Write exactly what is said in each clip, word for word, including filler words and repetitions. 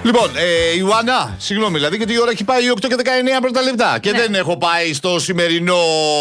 Λοιπόν, ε, Ιωάννα, συγγνώμη, δηλαδή γιατί η ώρα έχει πάει οκτώ και δεκαεννέα πρώτα λεπτά. Και ναι. δεν έχω πάει στο σημερινό.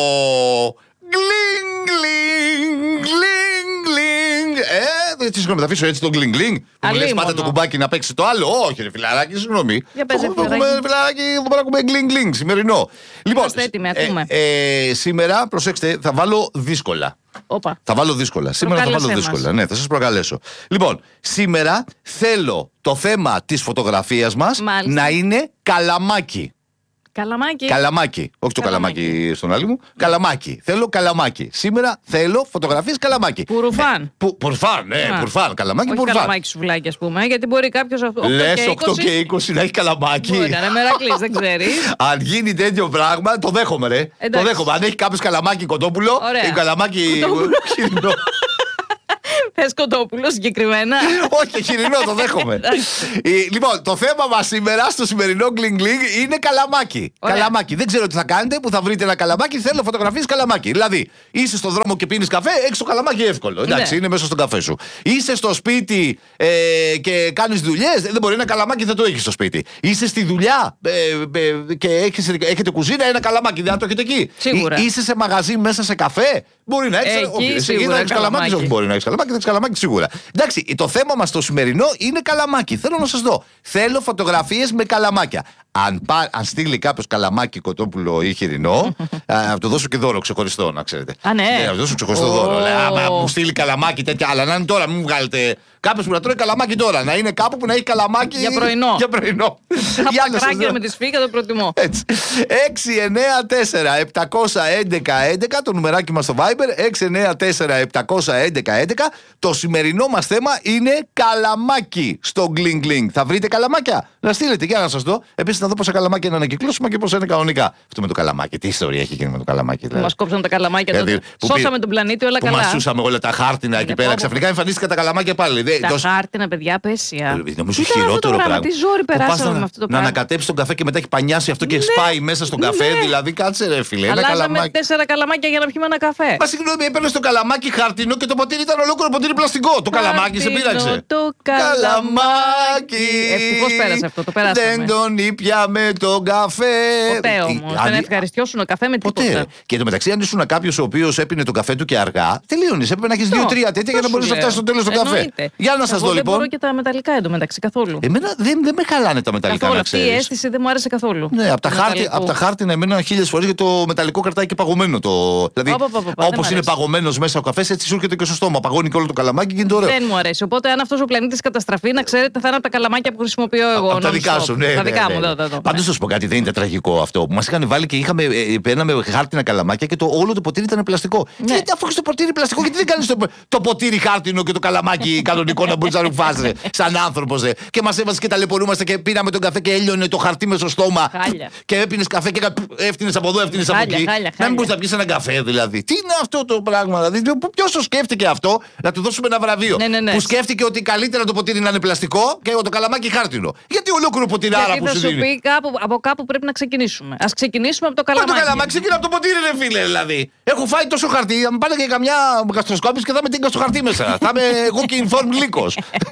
Γκλινγκ, γκλινγκ, γκλινγκ, γκλινγκ. Ε, τι συγγνώμη, θα αφήσω έτσι το γκλινγκ, γκλινγκ. Που μου λες πάτε το κουμπάκι να παίξει το άλλο. Όχι, ρε φιλαράκι, συγγνώμη. Για πες, έχουμε φιλαράκι, εδώ πέρα έχουμε γκλινγκ, γκλινγκ, σημερινό. Λοιπόν, έτοιμοι, ακούμε. Ε, ε, σήμερα, προσέξτε, θα βάλω δύσκολα. Όπα. Θα βάλω δύσκολα. Σήμερα θα βάλω δύσκολα. Ναι, θα σας προκαλέσω. Λοιπόν, σήμερα θέλω το θέμα της φωτογραφίας μας Μάλιστα. να είναι καλαμάκι. Καλαμάκι. Καλαμάκι. Όχι το καλαμάκι, καλαμάκι στον άλλη μου. Καλαμάκι. Θέλω καλαμάκι. Σήμερα θέλω φωτογραφίες καλαμάκι. Πουρουφάν. Ε, που, πουρφάν, ναι, Α. πουρφάν. Καλαμάκι, Όχι πουρφάν. Καλαμάκι σουβλάκι, ας πούμε. Γιατί μπορεί κάποιος. Λες οκτώ και είκοσι να έχει καλαμάκι. Μπορεί να είναι μερακλής, δεν ξέρεις. Αν γίνει τέτοιο πράγμα, το δέχομαι, ρε. Εντάξει. Το δέχομαι. Αν έχει κάποιος καλαμάκι κοτόπουλο ή καλαμάκι χοιρινό. Θες κοτόπουλο συγκεκριμένα. Όχι, χοιρινό, το δέχομαι. Λοιπόν, το θέμα μας σήμερα στο σημερινό γκλινγκ γκλινγκ είναι καλαμάκι. Ωραία. Καλαμάκι. Δεν ξέρω τι θα κάνετε που θα βρείτε ένα καλαμάκι. Θέλω φωτογραφίες καλαμάκι. Δηλαδή, είσαι στον δρόμο και πίνεις καφέ, έχεις το καλαμάκι εύκολο. Εντάξει, ναι. είναι μέσα στον καφέ σου. Είσαι στο σπίτι ε, και κάνεις δουλειές, δεν μπορεί ένα καλαμάκι, δεν το έχεις στο σπίτι. Είσαι στη δουλειά ε, ε, και έχεις, έχετε κουζίνα, ένα καλαμάκι, δεν το έχετε εκεί. Σίγουρα. Είσαι σε μαγαζί μέσα σε καφέ, μπορεί να έχεις. Όχι, να έχεις καλαμάκι, όχι μπορεί να έχεις καλαμάκι, θα έχεις καλαμάκι σίγουρα. Εντάξει, το θέμα μας το σημερινό είναι καλαμάκι. Θέλω να σας δω. Θέλω φωτογραφίες με καλαμάκια. Αν, πά, αν στείλει κάποιο καλαμάκι, κοτόπουλο ή χοιρινό, θα του δώσω και δώρο ξεχωριστό, να ξέρετε. Α, ναι. ναι θα του δώσω ξεχωριστό oh. δώρο. Λέει, άμα μου στείλει καλαμάκι τέτοια, αλλά να είναι τώρα, μην βγάλετε. Κάποιο που να τρώει καλαμάκι τώρα. Να είναι κάπου που να έχει καλαμάκι. Για πρωινό. Για πρωινό. Από τα κράκια με τη σφίγγα το προτιμώ. Έτσι. έξι εννέα τέσσερα επτακόσια έντεκα έντεκα το νουμεράκι μας στο Viber. έξι εννέα τέσσερα επτακόσια έντεκα έντεκα. Το σημερινό μας θέμα είναι καλαμάκι στο γκλινγκ γκλινγκ. Θα βρείτε καλαμάκια? Να στείλετε για να σας δω. Επίσης να δω πόσα καλαμάκια είναι ανακυκλώσιμα και πόσα είναι κανονικά. Αυτό με το καλαμάκι. Τι ιστορία έχει γίνει με το καλαμάκι? Δηλαδή. Μας κόψαν τα καλαμάκια τότε. Σώσαμε τον πλανήτη όλα καλά. Μας σούσαμε όλα τα χάρτινα εκεί πέρα. Ξαφνικά εμφανίστηκαν τα καλαμάκια πάλι. Τα τόσο... χάρτινα, παιδιά, πέσια. Νομίζω χειρότερο πράγμα. Τι ζόρι περάσαμε να, με αυτό το να πράγμα. Να ανακατέψει τον καφέ και μετά έχει πανιάσει αυτό και ναι. σπάει μέσα στον καφέ. Ναι. Δηλαδή, κάτσε ρε φίλε. Αλλάζαμε τέσσερα καλαμάκια για να πιούμε ένα καφέ. Μα συγγνώμη, έπαιρνε το καλαμάκι χαρτινό και το ποτήρι ήταν ολόκληρο ποτήρι πλαστικό. Το καλαμάκι σε πείραξε. Το καλαμάκι. Ευτυχώς πέρασε αυτό, το περάσαμε. Δεν τον ήπια με τον καφέ. Ποτέ όμως. Δεν ευχαριστιώσουν ο καφέ με τίποτα. Ποτέ. Και εν τω μεταξύ, αν ήσουν κάποιο ο οποίο έπινε τον καφέ του και αργά, τελείωνε. Έπρεπε να έχει δύο-τρία τέτοια για να μπορεί να φτάσει στο τέλο του καφέ. Για να σα δω λοιπόν. Δεν μπορώ και τα μεταλλικά εντωμεταξύ καθόλου. Εμένα δεν, δεν με χαλάνε τα μεταλλικά. Καθόλου, αυτή η αίσθηση δεν μου άρεσε καθόλου. Ναι, από τα, χάρτη, απ τα χάρτινα εμένα χίλιες φορές γιατί το μεταλλικό κρατάει και παγωμένο. Το... Δηλαδή, όπως είναι παγωμένος μέσα ο καφές, έτσι σου έρχεται και στο στόμα. Παγώνει και όλο το καλαμάκι και γίνεται ωραίο. Δεν μου αρέσει. Οπότε, αν αυτός ο πλανήτης καταστραφεί, να ξέρετε, θα είναι από τα καλαμάκια που χρησιμοποιώ εγώ. Από τα δικά σου, ναι. Τα δικά μου, ναι. Πάντως, θα σου πω κάτι, δεν είναι τραγικό αυτό. Που μας είχαν βάλει και είχαμε, παίρναμε χάρτινα καλαμάκια και το, όλο το ποτήρι ήταν πλαστικό. Ναι. Γιατί αφού έχεις το ποτήρι πλαστικό, γιατί δεν κάνεις το, το ποτήρι χάρτινο και το καλαμάκι κανονικό να μπορείς να ρουφάς, σαν άνθρωπος. Και μας έβαζε και ταλαιπωρούμαστε και πήραμε τον καφέ και έλειωνε το χαρτί μες στο στόμα. Χάλια. Και έπινες καφέ και έφτιανες από εδώ, έφτιανες από εκεί. Χάλια, χάλια. Να μην μπορείς να πιεις έναν καφέ δηλαδή. Τι είναι αυτό το πράγμα, δηλαδή. Ποιος το σκέφτηκε αυτό, να του δώσουμε ένα βραβείο. Ναι, ναι, ναι. Που σκέφτηκε ότι καλύτερα το ποτήρι να είναι πλαστικό και το καλαμάκι χάρτινο. Γιατί ολόκληρο ποτηράρα που σου δίνει. Θα σου πει κάπου, από κάπου πρέπει να ξεκινήσουμε. Ας ξεκινήσουμε από το καλαμάκι. Μα το καλαμάκι ξεκινά από το ποτήρι, ρε φίλε, δηλαδή. Έχω φάει τόσο χαρτί, θα μου πάνε και καμιά γαστροσκόπηση και θα με τίνκα στο χαρτί μέσα. Θα είμαι εγώ και informed λύκος.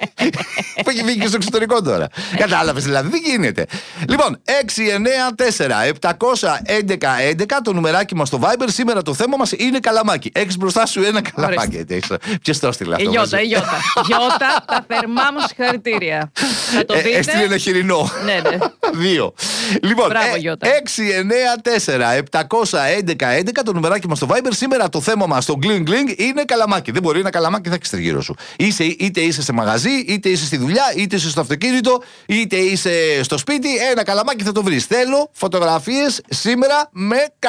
Που έχει βγει και στο εξωτερικό τώρα. Κατάλαβες δηλαδή, δεν γίνεται. Λοιπόν, έξι εννέα τέσσερα επτακόσια έντεκα έντεκα το νουμεράκι μας στο Viber. Σήμερα το θέμα μας είναι καλαμάκι. Έχεις μπροστά σου ένα καλαμάκι. Ποιος το έστειλε αυτό? Η Γιώτα, η Γιώτα. Γιώτα, τα θερμά μου συγχαρητήρια. Θα το δείτε. Έστειλε ένα χοιρινό. Ναι, ναι. Δύο. Λοιπόν, Μπράβο, έξι εννέα τέσσερα επτακόσια έντεκα έντεκα το νουμεράκι μας στο Viber. Σήμερα το θέμα μας στο γκλινγκ γκλινγκ είναι καλαμάκι. Δεν μπορεί ένα καλαμάκι, θα έχεις τριγύρω σου. Είσαι, είτε είσαι σε μαγαζί, είτε είσαι στη δουλειά, είτε είσαι στο αυτοκίνητο, είτε είσαι στο σπίτι. Ένα καλαμάκι θα το βρεις. Θέλω φωτογραφίες σήμερα με